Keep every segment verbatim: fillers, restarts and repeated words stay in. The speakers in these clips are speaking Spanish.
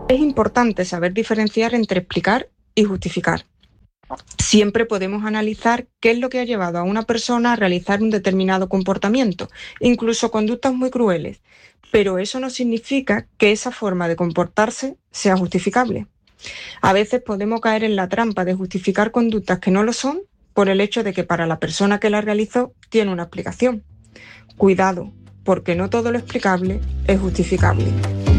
Es importante saber diferenciar entre explicar y justificar. Siempre podemos analizar qué es lo que ha llevado a una persona a realizar un determinado comportamiento, incluso conductas muy crueles, pero eso no significa que esa forma de comportarse sea justificable. A veces podemos caer en la trampa de justificar conductas que no lo son por el hecho de que para la persona que la realizó tiene una explicación. Cuidado, porque no todo lo explicable es justificable.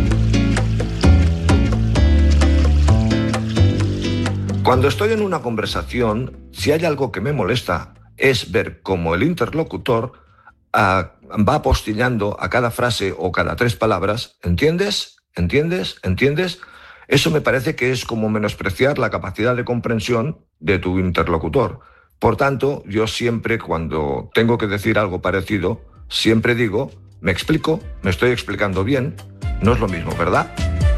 Cuando estoy en una conversación, si hay algo que me molesta, es ver cómo el interlocutor uh, va apostillando a cada frase o cada tres palabras. ¿Entiendes? ¿Entiendes? ¿Entiendes? Eso me parece que es como menospreciar la capacidad de comprensión de tu interlocutor. Por tanto, yo siempre, cuando tengo que decir algo parecido, siempre digo, me explico, me estoy explicando bien, no es lo mismo, ¿verdad?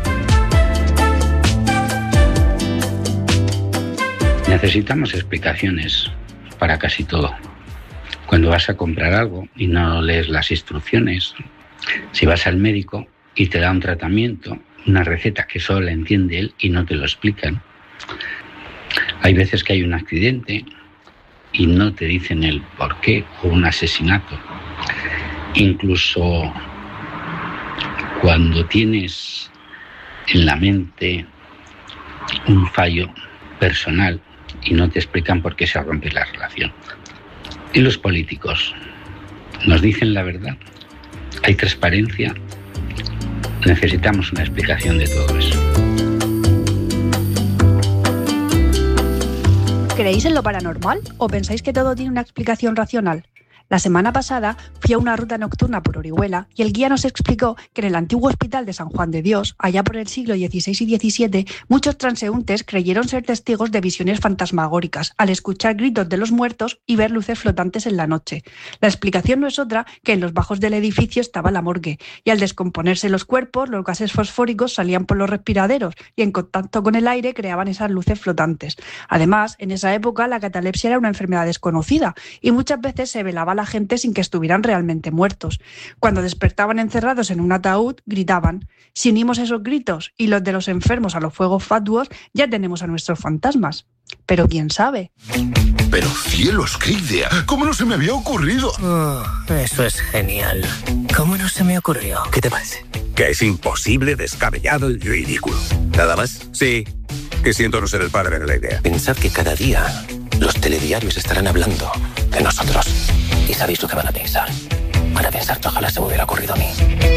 Necesitamos explicaciones para casi todo. Cuando vas a comprar algo y no lees las instrucciones, si vas al médico y te da un tratamiento, una receta que solo la entiende él y no te lo explican. Hay veces que hay un accidente y no te dicen el por qué, o un asesinato. Incluso cuando tienes en la mente un fallo personal y no te explican por qué se rompe la relación. ¿Y los políticos? ¿Nos dicen la verdad? ¿Hay transparencia? Necesitamos una explicación de todo eso. ¿Creéis en lo paranormal o pensáis que todo tiene una explicación racional? La semana pasada fui a una ruta nocturna por Orihuela y el guía nos explicó que en el antiguo hospital de San Juan de Dios, allá por el siglo dieciséis y diecisiete, muchos transeúntes creyeron ser testigos de visiones fantasmagóricas al escuchar gritos de los muertos y ver luces flotantes en la noche. La explicación no es otra que en los bajos del edificio estaba la morgue y al descomponerse los cuerpos, los gases fosfóricos salían por los respiraderos y en contacto con el aire creaban esas luces flotantes. Además, en esa época la catalepsia era una enfermedad desconocida y muchas veces se velaba la gente sin que estuvieran realmente muertos. Cuando despertaban encerrados en un ataúd, gritaban. Si unimos esos gritos y los de los enfermos a los fuegos fatuos, ya tenemos a nuestros fantasmas. Pero quién sabe. Pero cielos, qué idea. ¿Cómo no se me había ocurrido? Oh, eso es genial. ¿Cómo no se me ocurrió? ¿Qué te parece? Que es imposible, descabellado y ridículo. ¿Nada más? Sí. Que siento no ser el padre de la idea. Pensad que cada día los telediarios estarán hablando de nosotros. ¿Y sabéis lo que van a pensar? Van a pensar que ojalá se me hubiera ocurrido a mí.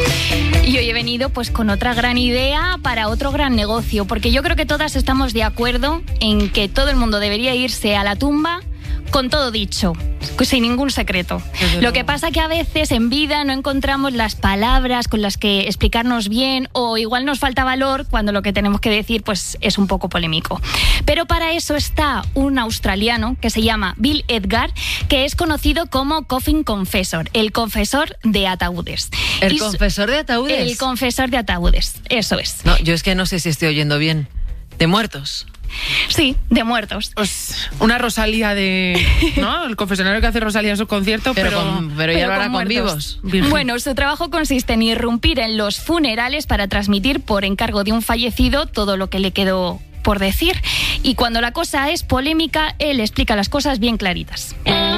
Y hoy he venido pues con otra gran idea para otro gran negocio, porque yo creo que todas estamos de acuerdo en que todo el mundo debería irse a la tumba con todo dicho, sin ningún secreto. Lo que pasa que a veces en vida no encontramos las palabras con las que explicarnos bien, o igual nos falta valor cuando lo que tenemos que decir pues es un poco polémico. Pero para eso está un australiano que se llama Bill Edgar, que es conocido como Coffin Confessor, el confesor de ataúdes. ¿El y confesor de ataúdes? El confesor de ataúdes, eso es. No, yo es que no sé si estoy oyendo bien. ¿De muertos? Sí, de muertos. Pues una Rosalía de... ¿no? El confesionario que hace Rosalía en su concierto, pero... Pero, con, pero ya lo hará con vivos. Virgen. Bueno, su trabajo consiste en irrumpir en los funerales para transmitir por encargo de un fallecido todo lo que le quedó por decir. Y cuando la cosa es polémica, él explica las cosas bien claritas.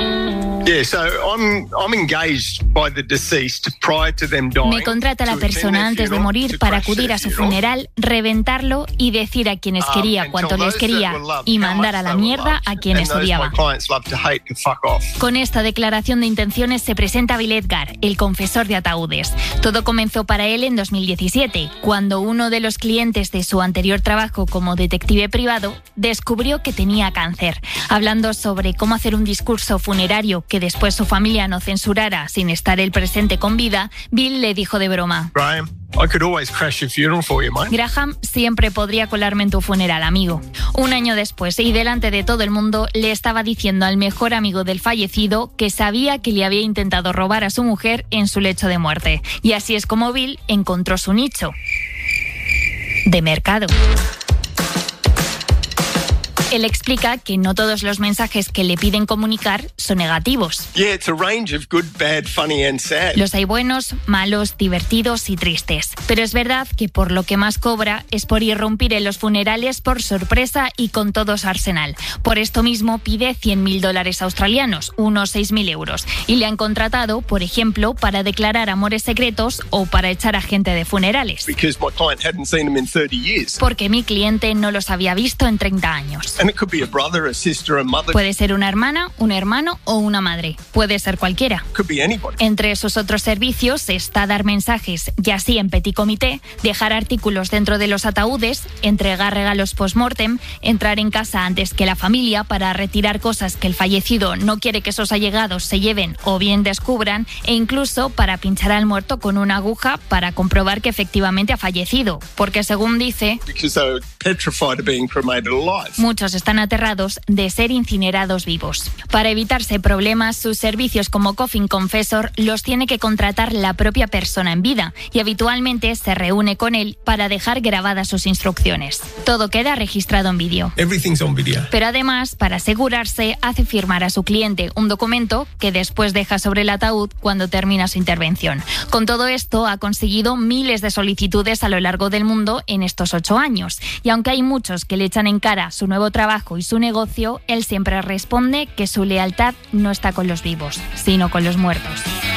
Me contrata la persona antes de morir para acudir a su funeral, reventarlo y decir a quienes quería cuánto les quería y mandar a la mierda a quienes odiaba. Con esta declaración de intenciones se presenta Bill Edgar, el confesor de ataúdes. Todo comenzó para él en dos mil diecisiete, cuando uno de los clientes de su anterior trabajo como detective privado descubrió que tenía cáncer. Hablando sobre cómo hacer un discurso funerario que después su familia no censurara sin estar él presente con vida, Bill le dijo de broma: Graham, I could always crash your funeral for you, mate. Graham, siempre podría colarme en tu funeral, amigo. Un año después, y delante de todo el mundo, le estaba diciendo al mejor amigo del fallecido que sabía que le había intentado robar a su mujer en su lecho de muerte. Y así es como Bill encontró su nicho de mercado. Él explica que no todos los mensajes que le piden comunicar son negativos. Yeah, it's a range of good, bad, funny and sad. Los hay buenos, malos, divertidos y tristes. Pero es verdad que por lo que más cobra es por irrumpir en los funerales por sorpresa y con todo su arsenal. Por esto mismo pide cien mil dólares australianos, unos seis mil euros. Y le han contratado, por ejemplo, para declarar amores secretos o para echar a gente de funerales. Because my client hadn't seen them in thirty years. Porque mi cliente no los había visto en treinta años. And it could be a brother, a sister, a mother. Puede ser una hermana, un hermano o una madre. Puede ser cualquiera. Could be anybody. Entre sus otros servicios está dar mensajes, y así en petit comité, dejar artículos dentro de los ataúdes, entregar regalos post-mortem, entrar en casa antes que la familia para retirar cosas que el fallecido no quiere que sus allegados se lleven o bien descubran, e incluso para pinchar al muerto con una aguja para comprobar que efectivamente ha fallecido, porque según dice, muchos están aterrados de ser incinerados vivos. Para evitarse problemas, sus servicios como Coffin Confessor los tiene que contratar la propia persona en vida y habitualmente se reúne con él para dejar grabadas sus instrucciones. Todo queda registrado en vídeo. Pero además, para asegurarse, hace firmar a su cliente un documento que después deja sobre el ataúd cuando termina su intervención. Con todo esto, ha conseguido miles de solicitudes a lo largo del mundo en estos ocho años. Y aunque hay muchos que le echan en cara su nuevo trabajo y su negocio, él siempre responde que su lealtad no está con los vivos, sino con los muertos.